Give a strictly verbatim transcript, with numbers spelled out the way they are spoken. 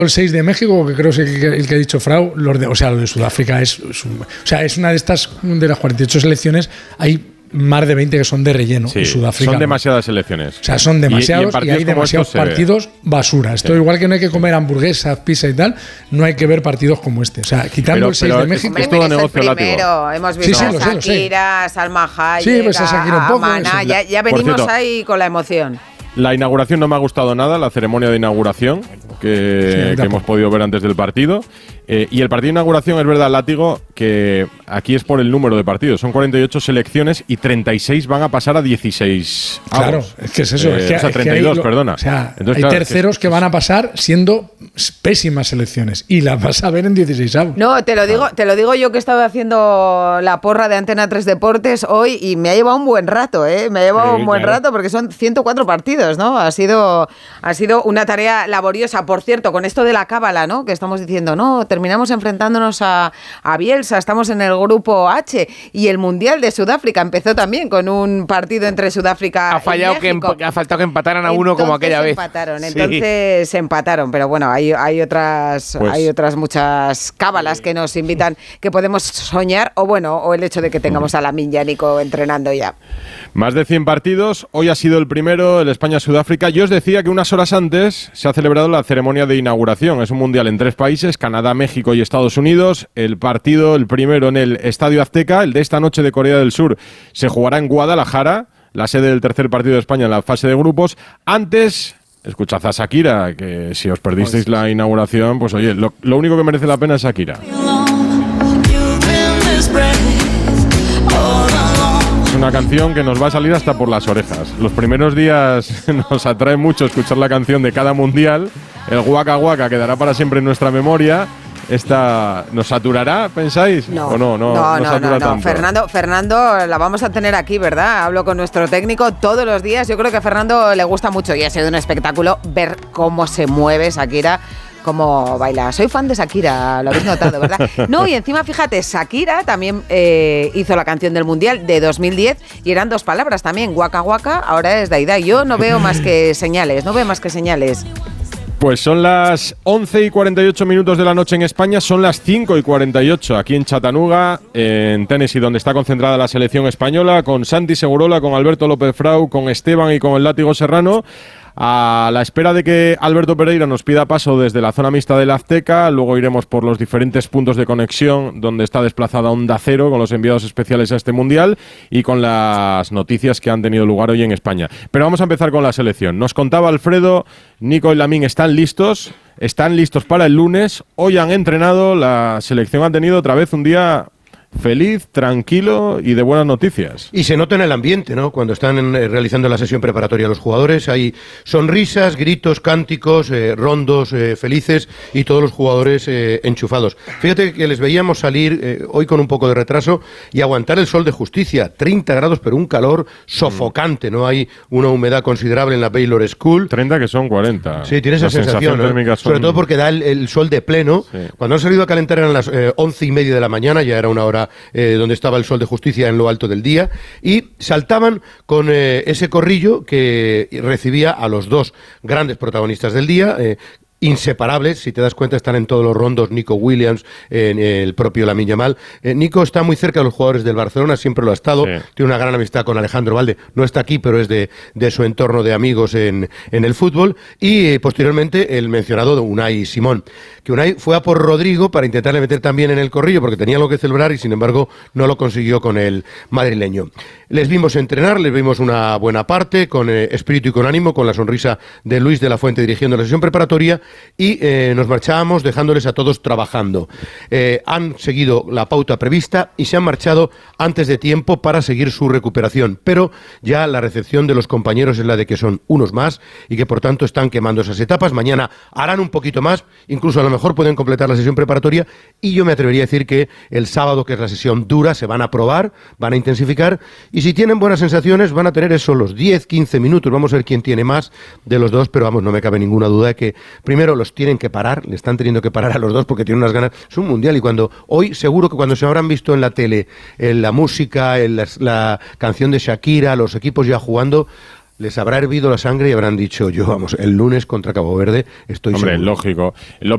el seis de México, que creo que es el que, el que ha dicho Frau, los de, o sea, lo de Sudáfrica es, es un, o sea, es una de estas, de las cuarenta y ocho selecciones, hay más de veinte que son de relleno. Sí, y Sudáfrica son no. demasiadas selecciones. O sea, son demasiados y, y, y hay demasiados partidos ve. basura. Esto sí. Igual que no hay que comer hamburguesas, pizza y tal, no hay que ver partidos como este. O sea, quitando pero, el seis de México. Hombre, es todo negocio el primero. Hemos visto sí, sí, a Shakira, Salma Hayek, sí, pues a, Shakira un poco, a Maná. Ya, ya venimos cierto, ahí con la emoción. La inauguración no me ha gustado nada, la ceremonia de inauguración que, sí, que hemos podido ver antes del partido. Eh, y el partido de inauguración, es verdad, Látigo, que aquí es por el número de partidos. Son cuarenta y ocho selecciones y treinta y seis van a pasar a dieciséis. Claro, avos. Es que es eso. Eh, es que, o sea, treinta y dos, lo, perdona. O sea, Entonces, hay claro, terceros que, que van a pasar siendo pésimas selecciones y las vas a ver en dieciséis avos. No, te lo digo, te lo digo yo que he estado haciendo la porra de Antena tres Deportes hoy y me ha llevado un buen rato, ¿eh? Me ha llevado sí, un buen claro. rato porque son ciento cuatro partidos, ¿no? Ha sido, ha sido una tarea laboriosa. Por cierto, con esto de la cábala, ¿no? Que estamos diciendo, no, terminamos enfrentándonos a, a Bielsa, estamos en el grupo H y el Mundial de Sudáfrica empezó también con un partido entre Sudáfrica ha fallado y México. Que emp- ha faltado que empataran a entonces uno como aquella vez. Empataron, entonces sí. empataron, pero bueno, hay, hay otras pues, hay otras muchas cábalas sí. que nos invitan, que podemos soñar, o bueno, o el hecho de que tengamos a Lamine y a Nico entrenando ya. Más de cien partidos, hoy ha sido el primero, el España-Sudáfrica. Yo os decía que unas horas antes se ha celebrado la ceremonia de inauguración. Es un mundial en tres países, Canadá, México y Estados Unidos. El partido, el primero en el Estadio Azteca, el de esta noche de Corea del Sur, se jugará en Guadalajara, la sede del tercer partido de España en la fase de grupos. Antes, escuchad a Shakira, que si os perdisteis la inauguración, pues oye, lo, lo único que merece la pena es Shakira. Es una canción que nos va a salir hasta por las orejas. Los primeros días nos atrae mucho escuchar la canción de cada mundial. El Waka Waka quedará para siempre en nuestra memoria. Esta ¿nos saturará, pensáis? No, ¿O no? No, no, no, no, satura no, no. tanto. Fernando, Fernando la vamos a tener aquí, ¿verdad? Hablo con nuestro técnico todos los días. Yo creo que a Fernando le gusta mucho y ha sido un espectáculo ver cómo se mueve Shakira, cómo baila. Soy fan de Shakira, lo habéis notado, ¿verdad? No, y encima, fíjate, Shakira también eh, hizo la canción del Mundial de dos mil diez y eran dos palabras también, Waka Waka, ahora es Daida. Yo no veo más que señales, no veo más que señales. Pues son las once y cuarenta y ocho minutos de la noche en España, son las cinco y cuarenta y ocho aquí en Chattanooga, en Tennessee, donde está concentrada la selección española, con Santi Segurola, con Alberto López Frau, con Esteban y con el Látigo Serrano. A la espera de que Alberto Pereira nos pida paso desde la zona mixta del Azteca, luego iremos por los diferentes puntos de conexión donde está desplazada Onda Cero con los enviados especiales a este Mundial y con las noticias que han tenido lugar hoy en España. Pero vamos a empezar con la selección. Nos contaba Alfredo, Nico y Lamine están listos, están listos para el lunes. Hoy han entrenado, la selección ha tenido otra vez un día feliz, tranquilo y de buenas noticias. Y se nota en el ambiente, ¿no? Cuando están eh, realizando la sesión preparatoria los jugadores, hay sonrisas, gritos, cánticos, eh, rondos eh, felices y todos los jugadores eh, enchufados. Fíjate que les veíamos salir eh, hoy con un poco de retraso y aguantar el sol de Justicia, treinta grados, pero un calor sofocante, ¿no? Hay una humedad considerable en la Baylor School. treinta que son cuarenta. Sí, tiene esa la sensación, sensación ¿no? son... Sobre todo porque da el, el sol de pleno. Sí. Cuando han salido a calentar eran las eh, once y media de la mañana, ya era una hora Eh, donde estaba el sol de Justicia en lo alto del día, y saltaban con eh, ese corrillo que recibía a los dos grandes protagonistas del día, eh, inseparables, si te das cuenta están en todos los rondos, Nico Williams, eh, el propio Lamine Yamal. Eh, Nico está muy cerca de los jugadores del Barcelona, siempre lo ha estado, sí. Tiene una gran amistad con Alejandro Valde, no está aquí, pero es de, de su entorno de amigos en, en el fútbol, y eh, posteriormente el mencionado de Unai Simón, que Unai fue a por Rodrigo para intentarle meter también en el corrillo, porque tenía algo que celebrar y sin embargo no lo consiguió con el madrileño. Les vimos entrenar, les vimos una buena parte, con eh, espíritu y con ánimo, con la sonrisa de Luis de la Fuente dirigiendo la sesión preparatoria, y eh, nos marchábamos dejándoles a todos trabajando. Eh, han seguido la pauta prevista y se han marchado antes de tiempo para seguir su recuperación, pero ya la recepción de los compañeros es la de que son unos más y que por tanto están quemando esas etapas. Mañana harán un poquito más, incluso a lo mejor pueden completar la sesión preparatoria, y yo me atrevería a decir que el sábado, que es la sesión dura, se van a probar, van a intensificar, y si tienen buenas sensaciones van a tener eso, los diez, quince minutos, vamos a ver quién tiene más de los dos, pero vamos, no me cabe ninguna duda de que primero los tienen que parar, le están teniendo que parar a los dos porque tienen unas ganas, es un mundial, y cuando hoy seguro que cuando se habrán visto en la tele en la música, en la, la canción de Shakira, los equipos ya jugando, les habrá hervido la sangre y habrán dicho, yo vamos, el lunes contra Cabo Verde estoy Hombre, seguro. lógico. Lo